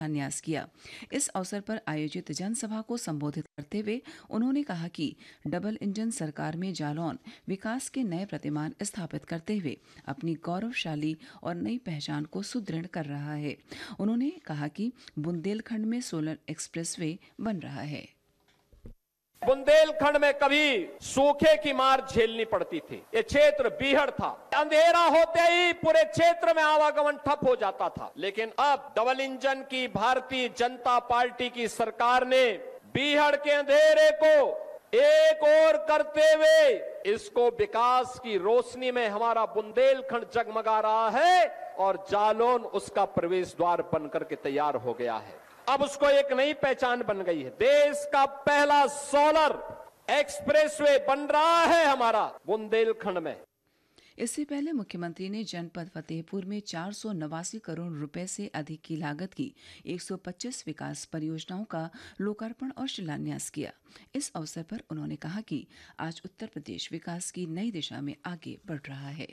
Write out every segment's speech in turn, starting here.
न्यास किया। इस अवसर पर आयोजित जनसभा को संबोधित करते हुए उन्होंने कहा कि डबल इंजन सरकार में जालौन विकास के नए प्रतिमान स्थापित करते हुए अपनी गौरवशाली और नई पहचान को सुदृढ़ कर रहा है। उन्होंने कहा कि बुंदेलखंड में सोलर एक्सप्रेसवे बन रहा है। बुंदेलखंड में कभी सूखे की मार झेलनी पड़ती थी। ये क्षेत्र बीहड़ था, अंधेरा होते ही पूरे क्षेत्र में आवागमन ठप हो जाता था। लेकिन अब डबल इंजन की भारतीय जनता पार्टी की सरकार ने बीहड़ के अंधेरे को एक और करते हुए इसको विकास की रोशनी में हमारा बुंदेलखंड जगमगा रहा है और जालौन उसका प्रवेश द्वार बनकर के तैयार हो गया है। अब उसको एक नई पहचान बन गई है। देश का पहला सोलर एक्सप्रेसवे बन रहा है हमारा बुंदेलखंड में। इससे पहले मुख्यमंत्री ने जनपद फतेहपुर में 489 करोड़ रुपए से अधिक की लागत की 125 विकास परियोजनाओं का लोकार्पण और शिलान्यास किया। इस अवसर पर उन्होंने कहा कि आज उत्तर प्रदेश विकास की नई दिशा में आगे बढ़ रहा है।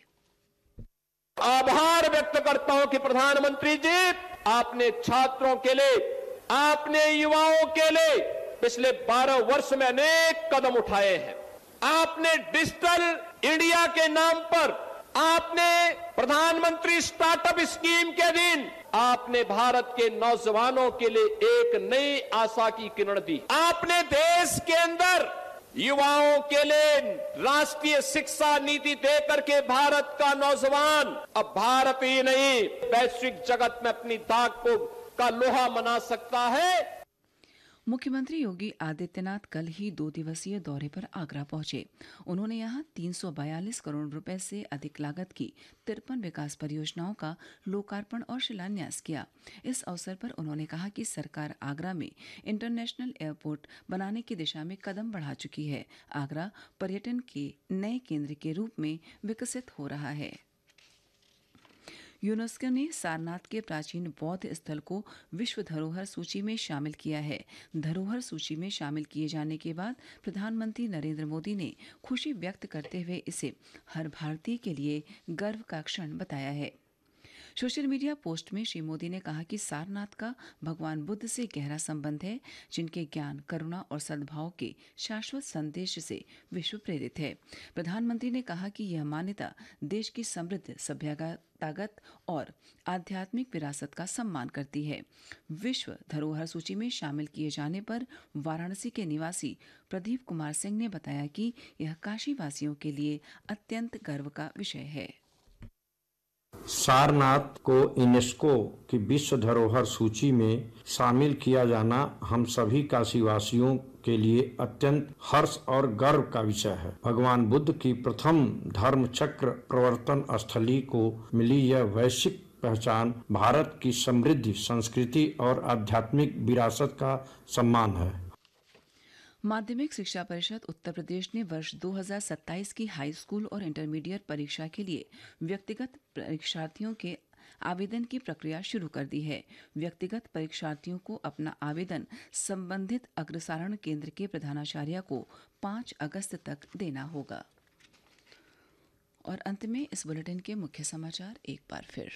आभार व्यक्त करता हूं कि प्रधानमंत्री जी, आपने छात्रों के लिए, आपने युवाओं के लिए पिछले 12 वर्ष में अनेक कदम उठाए हैं। आपने डिजिटल इंडिया के नाम पर, आपने प्रधानमंत्री स्टार्टअप स्कीम के दिन आपने भारत के नौजवानों के लिए एक नई आशा की किरण दी। आपने देश के अंदर युवाओं के लिए राष्ट्रीय शिक्षा नीति देकर के भारत का नौजवान अब भारत ही नहीं वैश्विक जगत में अपनी दाग को का लोहा बना सकता है। मुख्यमंत्री योगी आदित्यनाथ कल ही 2 दिवसीय दौरे पर आगरा पहुंचे। उन्होंने यहां 342 करोड़ रुपए से अधिक लागत की 53 विकास परियोजनाओं का लोकार्पण और शिलान्यास किया। इस अवसर पर उन्होंने कहा कि सरकार आगरा में इंटरनेशनल एयरपोर्ट बनाने की दिशा में कदम बढ़ा चुकी है। आगरा पर्यटन के नए केंद्र के रूप में विकसित हो रहा है। यूनेस्को ने सारनाथ के प्राचीन बौद्ध स्थल को विश्व धरोहर सूची में शामिल किया है। धरोहर सूची में शामिल किए जाने के बाद प्रधानमंत्री नरेंद्र मोदी ने खुशी व्यक्त करते हुए इसे हर भारतीय के लिए गर्व का क्षण बताया है। सोशल मीडिया पोस्ट में श्री मोदी ने कहा कि सारनाथ का भगवान बुद्ध से गहरा संबंध है, जिनके ज्ञान, करुणा और सद्भाव के शाश्वत संदेश से विश्व प्रेरित है। प्रधानमंत्री ने कहा कि यह मान्यता देश की समृद्ध सभ्यतागत और आध्यात्मिक विरासत का सम्मान करती है। विश्व धरोहर सूची में शामिल किए जाने पर वाराणसी के निवासी प्रदीप कुमार सिंह ने बताया कि यह काशी वासियों के लिए अत्यंत गर्व का विषय है। सारनाथ को यूनेस्को की विश्व धरोहर सूची में शामिल किया जाना हम सभी काशीवासियों के लिए अत्यंत हर्ष और गर्व का विषय है। भगवान बुद्ध की प्रथम धर्म चक्र प्रवर्तन स्थली को मिली यह वैश्विक पहचान भारत की समृद्ध संस्कृति और आध्यात्मिक विरासत का सम्मान है। माध्यमिक शिक्षा परिषद उत्तर प्रदेश ने वर्ष 2027 की हाई स्कूल और इंटरमीडिएट परीक्षा के लिए व्यक्तिगत परीक्षार्थियों के आवेदन की प्रक्रिया शुरू कर दी है। व्यक्तिगत परीक्षार्थियों को अपना आवेदन संबंधित अग्रसारण केंद्र के प्रधानाचार्य को 5 अगस्त तक देना होगा। और अंत में इस बुलेटिन के मुख्य समाचार एक बार फिर।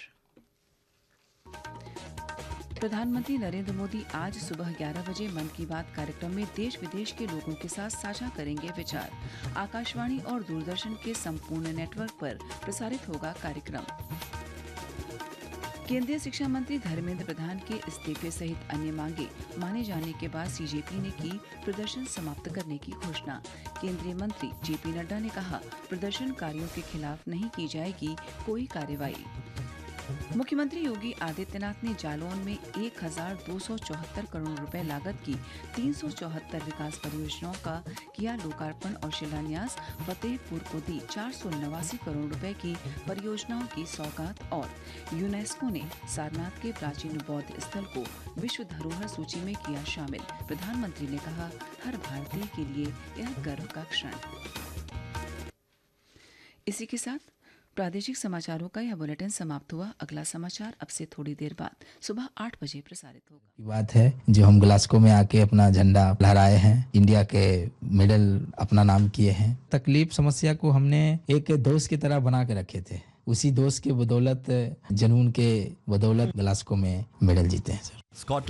प्रधानमंत्री नरेंद्र मोदी आज सुबह 11 बजे मन की बात कार्यक्रम में देश विदेश के लोगों के साथ साझा करेंगे विचार। आकाशवाणी और दूरदर्शन के संपूर्ण नेटवर्क पर प्रसारित होगा कार्यक्रम। केंद्रीय शिक्षा मंत्री धर्मेंद्र प्रधान के इस्तीफे सहित अन्य मांगे माने जाने के बाद सीजेपी ने की प्रदर्शन समाप्त करने की घोषणा। केंद्रीय मंत्री जेपी नड्डा ने कहा, प्रदर्शनकारियों के खिलाफ नहीं की जाएगी कोई कार्रवाई। मुख्यमंत्री योगी आदित्यनाथ ने जालौन में 1274 करोड़ रुपए लागत की 374 विकास परियोजनाओं का किया लोकार्पण और शिलान्यास। फतेहपुर को दी 489 करोड़ रुपए की परियोजनाओं की सौगात। और यूनेस्को ने सारनाथ के प्राचीन बौद्ध स्थल को विश्व धरोहर सूची में किया शामिल। प्रधानमंत्री ने कहा, हर भारतीय के लिए यह गर्व का क्षण। इसी के साथ प्रादेशिक समाचारों का यह बुलेटिन समाप्त हुआ। अगला समाचार अब से थोड़ी देर बाद सुबह 8 बजे प्रसारित होगा। बात है जो हम ग्लासगो में आके अपना झंडा लहराए हैं, इंडिया के मेडल अपना नाम किए हैं। तकलीफ समस्या को हमने एक दोस्त की तरह बना के रखे थे। उसी दोस्त के बदौलत, जुनून के बदौलत ग्लासगो में मेडल जीते हैं सर।